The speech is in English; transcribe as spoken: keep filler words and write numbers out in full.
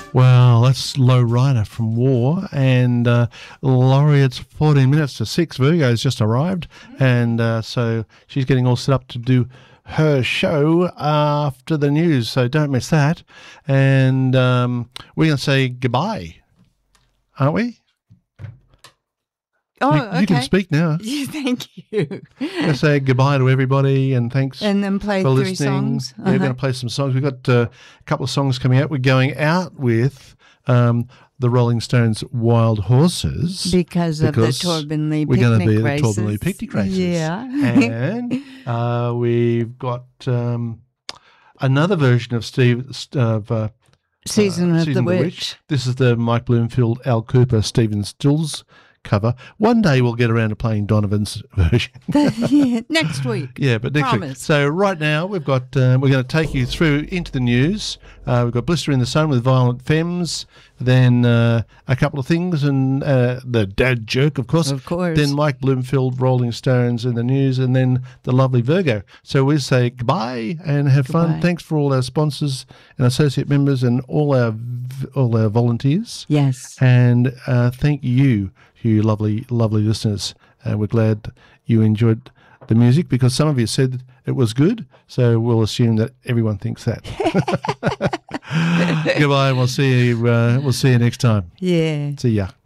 Well, that's Low Rider from War, and uh, Laureate's fourteen minutes to six. Virgo's just arrived, and uh, so she's getting all set up to do her show after the news, so don't miss that. And um, we're going to say goodbye, aren't we? Oh, you, okay. You can speak now. Yeah, thank you. Going to say goodbye to everybody, and thanks and then play for three listening. songs. Yeah, Uh-huh. we're going to play some songs. We've got uh, a couple of songs coming out. We're going out with um, the Rolling Stones' Wild Horses. Because, because of the Torben Lee we're picnic going to be races. at the Torben Lee picnic races. Yeah. And uh, we've got um, another version of Steve of uh, Season uh, of Season the of the Witch. Witch. This is the Mike Bloomfield, Al Cooper, Stephen Stills cover. One day we'll get around to playing Donovan's version. Yeah, next week. Yeah, but next week. Promise. So right now we've got uh, we're going to take you through into the news. Uh, we've got Blister in the Sun with Violent Femmes, then uh, a couple of things, and uh, the dad joke, of course. Of course. Then Mike Bloomfield, Rolling Stones in the news, and then the lovely Virgo. So we say goodbye and have fun. Goodbye. Thanks for all our sponsors and associate members and all our all our volunteers. Yes. And uh, thank you, you lovely, lovely listeners. Uh, we're glad you enjoyed the music because some of you said it was good, so we'll assume that everyone thinks that. Goodbye, and we'll see you. Uh, we'll see you next time. Yeah. See ya.